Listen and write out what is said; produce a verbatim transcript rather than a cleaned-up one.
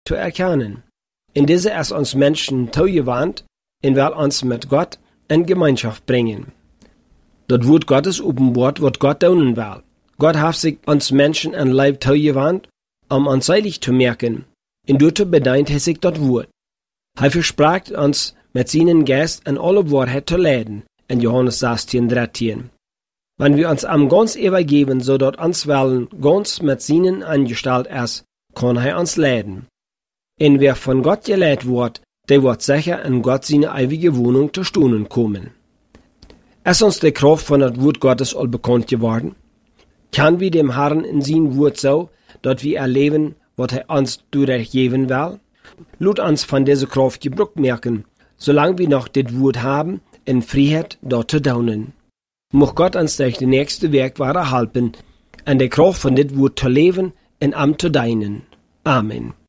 te erkennen. In deze is ons Menschen toegewandt en wil ons met God in Gemeinschaft bringen. Dat woord Gottes openbaart wat God doen wil. God heeft zich ons Menschen een Leib toegewandt, om ons heilig te merken, en daartoe bedient hij zich dat woord. Hij verspraakt ons met zijn geest in alle waarheid te leiden, in Johannes zestien dertien. Wenn wir uns am ganz übergeben, so dat ons Willen ganz mit seinen angestellt ist, kann hij ons leiden. En wer von Gott geleitet wird, der wird sicher in Gott seine ewige Wohnung zu Stunden kommen. Ist uns die Kraft von das Wort Gottes all bekannt geworden? Kann wir dem Herrn in sein Wort so, dat wir erleben, was er uns durchgeben will? Lut uns von dieser Kraft Gebrauch merken, solange wir noch das Wort haben, in Freiheit dort zu daunen. Mocht Gott uns durch die nächste Werk helfen, an der Kraft von dit Wort zu leben und am zu dienen. Amen.